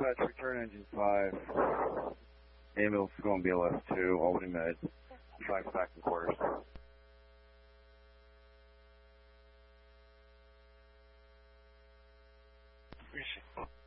Dispatch, return engine 5. Ambulance is going BLS 2, Albany Med. 5 back in quarters. Appreciate it.